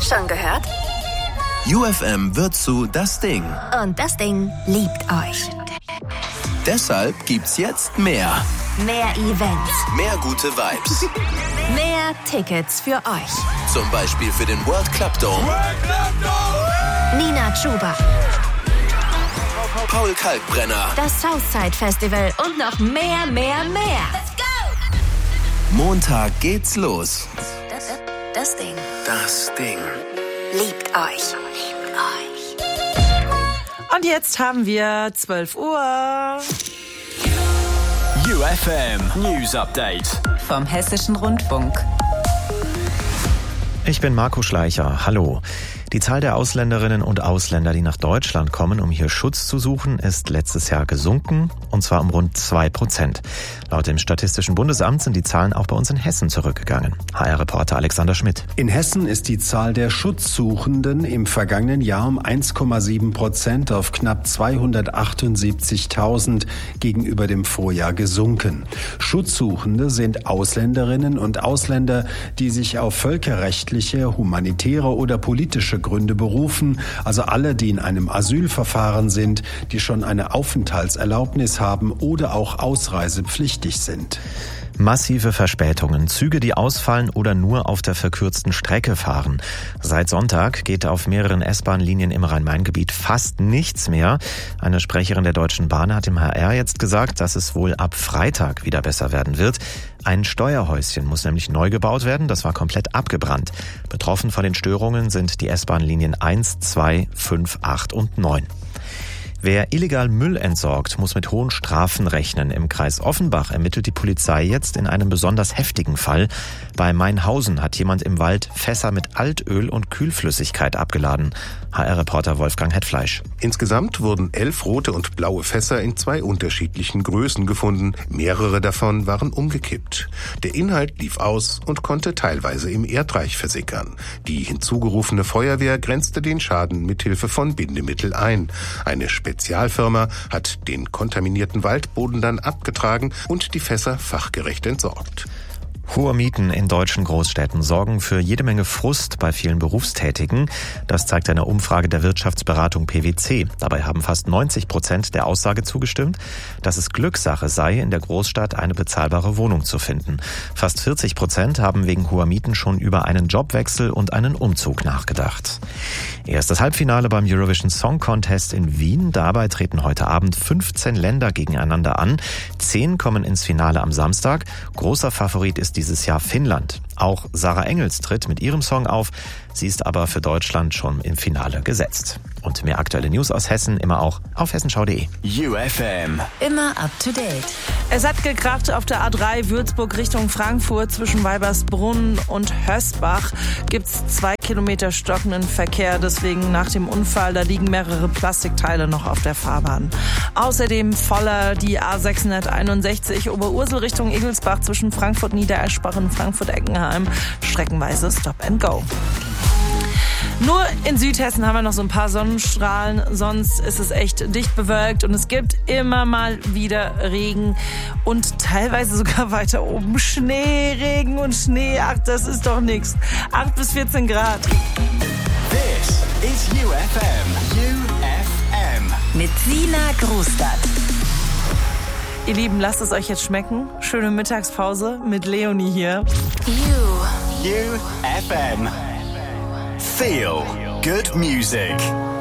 Schon gehört? UFM wird zu Das Ding. Und das Ding liebt euch. Deshalb gibt's jetzt mehr. Mehr Events. Mehr gute Vibes. Mehr Tickets für euch. Zum Beispiel für den World Club Dome. Nina Chuba. Paul Kalkbrenner. Das Southside Festival und noch mehr. Let's go! Montag geht's los. Das Ding Das Ding. liebt euch. Und jetzt haben wir 12 Uhr. UFM News Update Vom Hessischen Rundfunk. Ich bin Marco Schleicher. Hallo. Die Zahl der Ausländerinnen und Ausländer, die nach Deutschland kommen, um hier Schutz zu suchen, ist letztes Jahr gesunken, und zwar um rund 2%. Laut dem Statistischen Bundesamt sind die Zahlen auch bei uns in Hessen zurückgegangen. HR-Reporter Alexander Schmidt. In Hessen ist die Zahl der Schutzsuchenden im vergangenen Jahr um 1,7% auf knapp 278.000 gegenüber dem Vorjahr gesunken. Schutzsuchende sind Ausländerinnen und Ausländer, die sich auf völkerrechtliche, humanitäre oder politische Gründe berufen, also alle, die in einem Asylverfahren sind, die schon eine Aufenthaltserlaubnis haben oder auch ausreisepflichtig sind. Massive Verspätungen, Züge, die ausfallen oder nur auf der verkürzten Strecke fahren. Seit Sonntag geht auf mehreren S-Bahn-Linien im Rhein-Main-Gebiet fast nichts mehr. Eine Sprecherin der Deutschen Bahn hat im HR jetzt gesagt, dass es wohl ab Freitag wieder besser werden wird. Ein Steuerhäuschen muss nämlich neu gebaut werden, das war komplett abgebrannt. Betroffen von den Störungen sind die S-Bahn-Linien 1, 2, 5, 8 und 9. Wer illegal Müll entsorgt, muss mit hohen Strafen rechnen. Im Kreis Offenbach ermittelt die Polizei jetzt in einem besonders heftigen Fall. Bei Mainhausen hat jemand im Wald Fässer mit Altöl und Kühlflüssigkeit abgeladen. HR-Reporter Wolfgang Hetfleisch. Insgesamt wurden 11 rote und blaue Fässer in 2 unterschiedlichen Größen gefunden. Mehrere davon waren umgekippt. Der Inhalt lief aus und konnte teilweise im Erdreich versickern. Die hinzugerufene Feuerwehr grenzte den Schaden mithilfe von Bindemittel ein. Eine Spezialfirma hat den kontaminierten Waldboden dann abgetragen und die Fässer fachgerecht entsorgt. Hohe Mieten in deutschen Großstädten sorgen für jede Menge Frust bei vielen Berufstätigen. Das zeigt eine Umfrage der Wirtschaftsberatung PwC. Dabei haben fast 90% der Aussage zugestimmt, dass es Glückssache sei, in der Großstadt eine bezahlbare Wohnung zu finden. Fast 40% haben wegen hoher Mieten schon über einen Jobwechsel und einen Umzug nachgedacht. Erstes Halbfinale beim Eurovision Song Contest in Wien. Dabei treten heute Abend 15 Länder gegeneinander an. 10 kommen ins Finale am Samstag. Großer Favorit ist dieses Jahr Finnland. Auch Sarah Engels tritt mit ihrem Song auf. Sie ist aber für Deutschland schon im Finale gesetzt. Und mehr aktuelle News aus Hessen immer auch auf hessenschau.de. UFM Immer up to date. Es hat gekracht auf der A3 Würzburg Richtung Frankfurt. Zwischen Weibersbrunn und Hösbach gibt's 2 Kilometer stockenden Verkehr. Deswegen nach dem Unfall, da liegen mehrere Plastikteile noch auf der Fahrbahn. Außerdem voller die A661 Oberursel Richtung Egelsbach zwischen Frankfurt-Niedereschbach und Frankfurt-Eckenheim. Streckenweise Stop and Go. Nur in Südhessen haben wir noch so ein paar Sonnenstrahlen, sonst ist es echt dicht bewölkt und es gibt immer mal wieder Regen und teilweise sogar weiter oben Schneeregen und Schnee. Ach, das ist doch nichts. 8 bis 14 Grad. This is UFM Mit Sina Großstadt. Ihr Lieben, lasst es euch jetzt schmecken. Schöne Mittagspause mit Leonie hier. UFM Feel good music.